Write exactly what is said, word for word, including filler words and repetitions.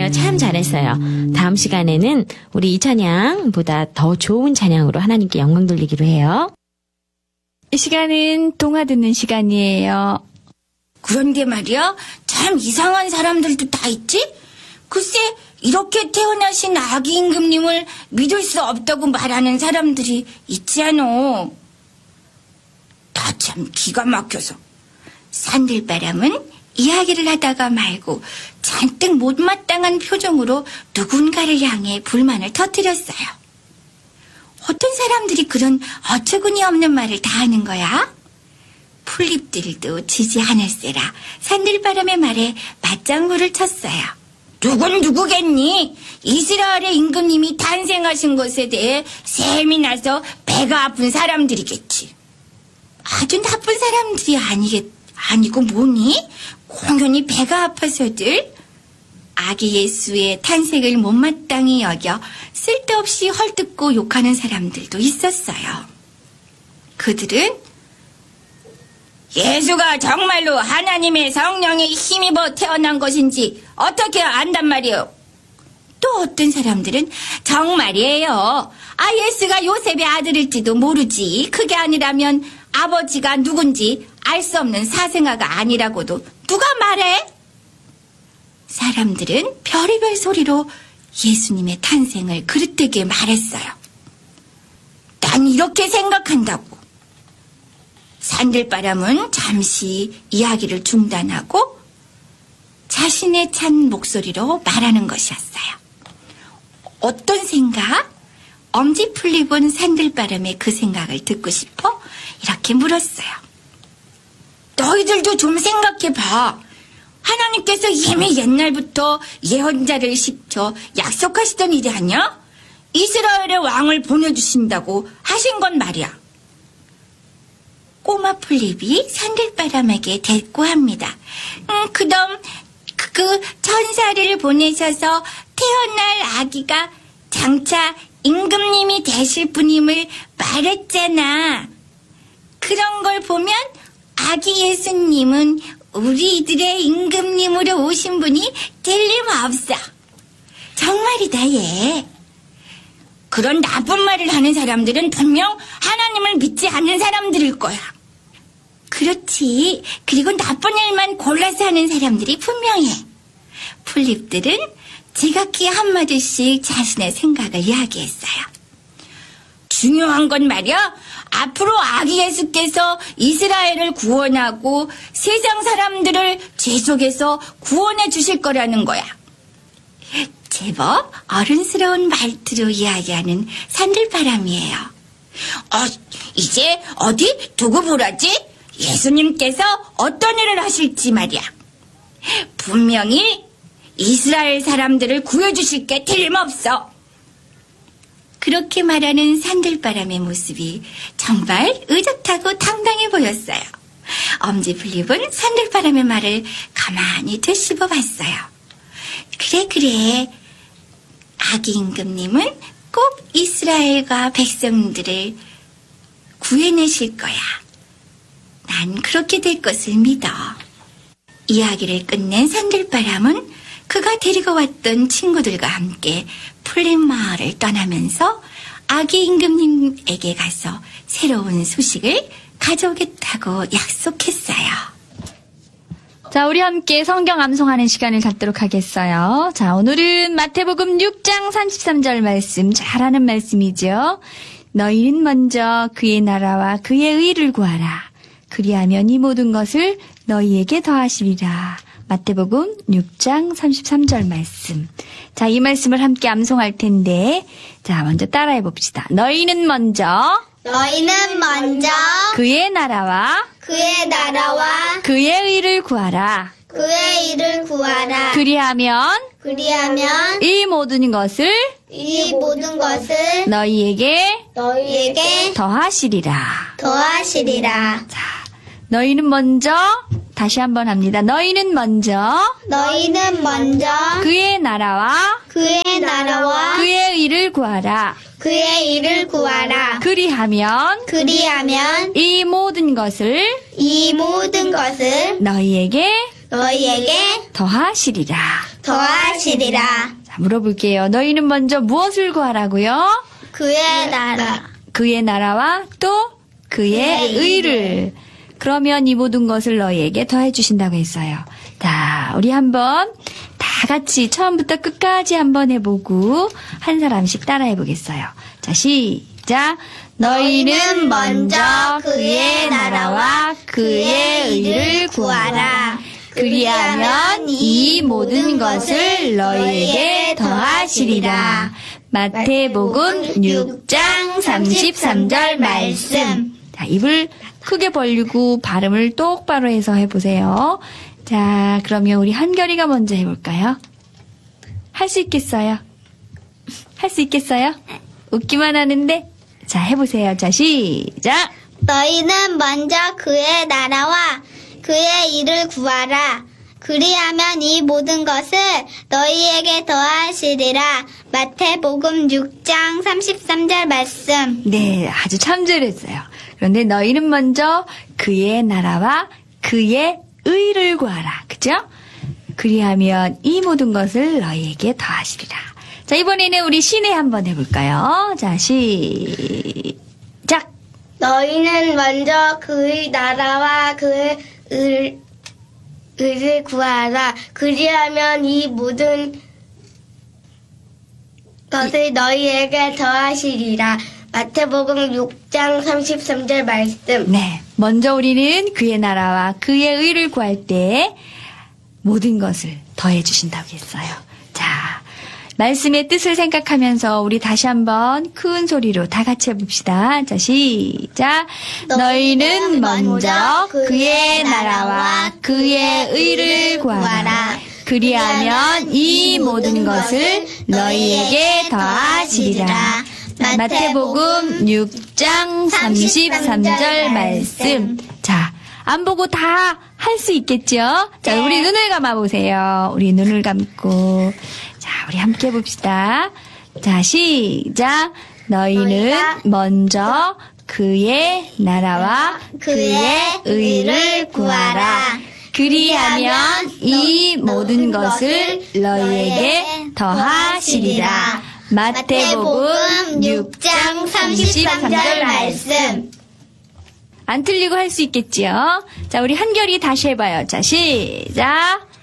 찬양을 참 잘했어요. 다음 시간에는 우리 이 찬양보다 더 좋은 찬양으로 하나님께 영광 돌리기로 해요. 이 시간은 동화 듣는 시간이에요. 그런데 말이야, 참 이상한 사람들도 다 있지? 글쎄, 이렇게 태어나신 아기 임금님을 믿을 수 없다고 말하는 사람들이 있지 않어. 다 참 기가 막혀서. 산들바람은 이야기를 하다가 말고 잔뜩 못마땅한 표정으로 누군가를 향해 불만을 터뜨렸어요. 어떤 사람들이 그런 어처구니 없는 말을 다 하는 거야? 풀잎들도 지지 않을세라 산들바람의 말에 맞장구를 쳤어요. 누군 누구겠니? 이스라엘의 임금님이 탄생하신 것에 대해 셈이 나서 배가 아픈 사람들이겠지. 아주 나쁜 사람들이 아니겠, 아니고 뭐니? 공연히 배가 아파서들 아기 예수의 탄생을 못마땅히 여겨 쓸데없이 헐뜯고 욕하는 사람들도 있었어요. 그들은 예수가 정말로 하나님의 성령에 힘입어 태어난 것인지 어떻게 안단 말이요? 또 어떤 사람들은 정말이에요. 아, 예수가 요셉의 아들일지도 모르지. 그게 아니라면 아버지가 누군지 알 수 없는 사생아가 아니라고도 누가 말해? 사람들은 별의별 소리로 예수님의 탄생을 그릇되게 말했어요. 난 이렇게 생각한다고. 산들바람은 잠시 이야기를 중단하고 자신의 찬 목소리로 말하는 것이었어요. 어떤 생각? 엄지 풀립은 산들바람의 그 생각을 듣고 싶어 이렇게 물었어요. 너희들도 좀 생각해봐. 하나님께서 이미 옛날부터 예언자를 시켜 약속하시던 일이 아니야? 이스라엘의 왕을 보내주신다고 하신 건 말이야. 꼬마 풀립이 산들바람에게 대꾸합니다. 음, 그럼 그, 그 천사를 보내셔서 태어날 아기가 장차 임금님이 되실 분임을 말했잖아. 그런 걸 보면 아기 예수님은 우리들의 임금님으로 오신 분이 틀림없어. 정말이다, 얘. 그런 나쁜 말을 하는 사람들은 분명 하나님을 믿지 않는 사람들일 거야. 그렇지. 그리고 나쁜 일만 골라서 하는 사람들이 분명해. 풀립들은 지각히 한마디씩 자신의 생각을 이야기했어요. 중요한 건 말이야, 앞으로 아기 예수께서 이스라엘을 구원하고 세상 사람들을 죄 속에서 구원해 주실 거라는 거야. 제법 어른스러운 말투로 이야기하는 산들바람이에요. 어, 이제 어디 두고 보라지? 예수님께서 어떤 일을 하실지 말이야. 분명히 이스라엘 사람들을 구해주실 게 틀림없어. 그렇게 말하는 산들바람의 모습이 정말 의젓하고 당당해 보였어요. 엄지 풀립은 산들바람의 말을 가만히 되씹어 봤어요. 그래 그래. 아기 임금님은 꼭 이스라엘과 백성들을 구해내실 거야. 난 그렇게 될 것을 믿어. 이야기를 끝낸 산들바람은 그가 데리고 왔던 친구들과 함께 풀립 마을을 떠나면서 아기 임금님에게 가서 새로운 소식을 가져오겠다고 약속했어요. 자, 우리 함께 성경 암송하는 시간을 갖도록 하겠어요. 자, 오늘은 마태복음 육 장 삼십삼 절 말씀, 잘하는 말씀이죠. 너희는 먼저 그의 나라와 그의 의를 구하라. 그리하면 이 모든 것을 너희에게 더하시리라. 마태복음 육 장 삼십삼 절 말씀. 자, 이 말씀을 함께 암송할 텐데, 자, 먼저 따라해 봅시다. 너희는 먼저 너희는 먼저 그의 나라와 그의 나라와 그의 의를 구하라. 그의 일을 구하라. 그리하면 그리하면 이 모든 것을 이 모든 것을 너희에게 너희에게 더하시리라. 더하시리라. 자, 너희는 먼저, 다시 한번 합니다. 너희는 먼저 너희는 먼저 그의 나라와 그의 나라와 그의 의를 구하라. 그의 일을 구하라. 그리하면 그리하면 이 모든 것을 이 모든 것을 너희에게 너희에게 더하시리라. 더하시리라. 자, 물어볼게요. 너희는 먼저 무엇을 구하라고요? 그의 나라. 그의 나라와 또 그의 의를. 그러면 이 모든 것을 너희에게 더해 주신다고 했어요. 자, 우리 한번 다 같이 처음부터 끝까지 한번 해보고 한 사람씩 따라해 보겠어요. 자, 시작. 너희는 먼저 그의 나라와 그의 의를 구하라. 그리하면 이 모든 것을 너희에게 더하시리라. 마태복음 육 장 삼십삼 절 말씀. 자, 입을 크게 벌리고 발음을 똑바로 해서 해보세요. 자, 그러면 우리 한결이가 먼저 해볼까요? 할 수 있겠어요? 할 수 있겠어요? 웃기만 하는데? 자, 해보세요. 자, 시작! 너희는 먼저 그의 나라와 그의 일을 구하라. 그리하면 이 모든 것을 너희에게 더하시리라. 마태복음 육 장 삼십삼 절 말씀. 네, 아주 참 잘했어요. 그런데 너희는 먼저 그의 나라와 그의 의를 구하라. 그죠? 그리하면 이 모든 것을 너희에게 더하시리라. 자, 이번에는 우리 시내 한번 해볼까요? 자, 시작! 너희는 먼저 그의 나라와 그의 을, 의를 구하라. 그리하면 이 모든 것을 너희에게 더하시리라. 마태복음 육 장 삼십삼 절 말씀. 네. 먼저 우리는 그의 나라와 그의 의를 구할 때 모든 것을 더해 주신다고 했어요. 자, 말씀의 뜻을 생각하면서 우리 다시 한번 큰 소리로 다 같이 해봅시다. 자, 시작. 너희는 먼저 그의 나라와 그의 의를 구하라. 그리하면 이 모든 것을 너희에게 더하시리라. 마태복음 육 장 삼십삼 절 말씀. 자, 안 보고 다 할 수 있겠죠? 자, 우리 눈을 감아보세요. 우리 눈을 감고. 자, 우리 함께 해봅시다. 자, 시작. 너희는 먼저 그의 나라와 그의 의를 구하라. 그리하면 이 모든 것을 너희에게 더하시리라. 마태복음 육 장 삼십삼 절 말씀. 안 틀리고 할 수 있겠지요? 자, 우리 한결이 다시 해봐요. 자, 시작.